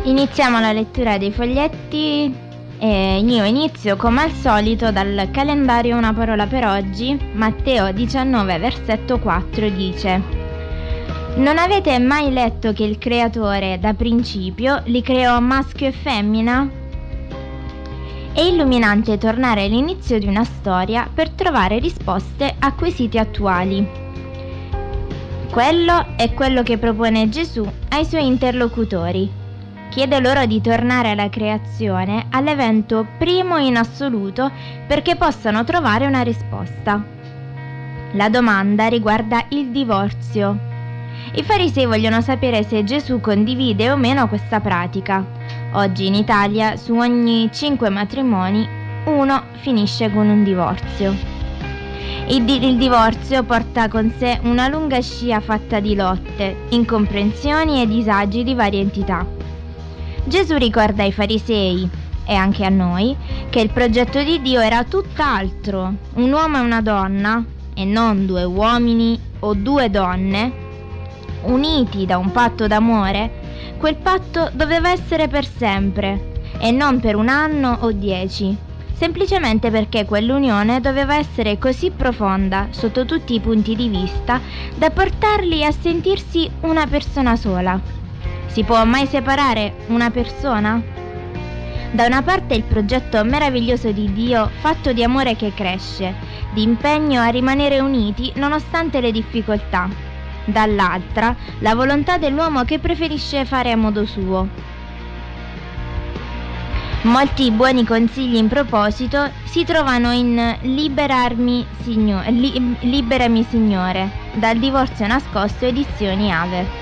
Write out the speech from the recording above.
Iniziamo la lettura dei foglietti e io inizio come al solito dal calendario Una parola per oggi. Matteo 19 versetto 4 dice: non avete mai letto che il Creatore da principio li creò maschio e femmina? È illuminante tornare all'inizio di una storia per trovare risposte a quesiti attuali. Quello è quello che propone Gesù ai suoi interlocutori. Chiede loro di tornare alla creazione, all'evento primo in assoluto, perché possano trovare una risposta. La domanda riguarda il divorzio. I farisei vogliono sapere se Gesù condivide o meno questa pratica. Oggi in Italia, su ogni 5 matrimoni, uno finisce con un divorzio. Il divorzio porta con sé una lunga scia fatta di lotte, incomprensioni e disagi di varie entità. Gesù ricorda ai farisei, e anche a noi, che il progetto di Dio era tutt'altro. Un uomo e una donna, e non 2 uomini o 2 donne, uniti da un patto d'amore. Quel patto doveva essere per sempre, e non per 1 anno o 10, semplicemente perché quell'unione doveva essere così profonda sotto tutti i punti di vista da portarli a sentirsi una persona sola. Si può mai separare una persona? Da una parte il progetto meraviglioso di Dio, fatto di amore che cresce, di impegno a rimanere uniti nonostante le difficoltà. Dall'altra, la volontà dell'uomo che preferisce fare a modo suo. Molti buoni consigli in proposito si trovano in Liberami Signore, dal divorzio nascosto, edizioni Ave.